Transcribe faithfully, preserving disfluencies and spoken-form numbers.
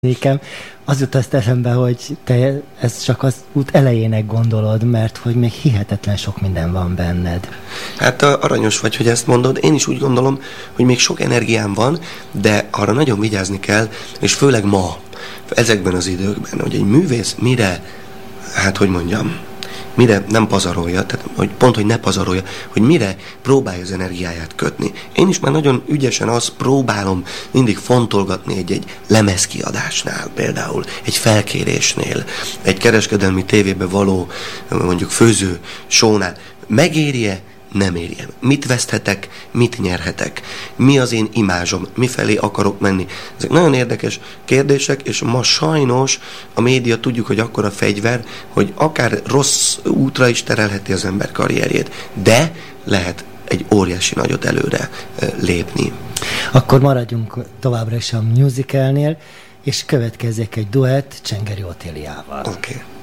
Nekem az jut azt eszembe, hogy te ezt csak az út elejének gondolod, mert hogy még hihetetlen sok minden van benned. Hát aranyos vagy, hogy ezt mondod. Én is úgy gondolom, hogy még sok energiám van, de arra nagyon vigyázni kell, és főleg ma, ezekben az időkben, hogy egy művész mire, hát hogy mondjam, mire nem pazarolja, tehát hogy pont, hogy ne pazarolja, hogy mire próbálja az energiáját kötni. Én is már nagyon ügyesen azt próbálom mindig fontolgatni egy-egy lemezkiadásnál, például egy felkérésnél, egy kereskedelmi tévébe való mondjuk főző shownál. Megéri-e? Nem érjem. Mit veszthetek, mit nyerhetek? Mi az én imázsom? Mifelé akarok menni? Ezek nagyon érdekes kérdések, és ma sajnos a média tudjuk, hogy akkora fegyver, hogy akár rossz útra is terelheti az ember karrierjét, de lehet egy óriási nagyot előre lépni. Akkor maradjunk továbbra is a musicalnél, és következzék egy duett Csengeri Otíliával. Oké. Okay.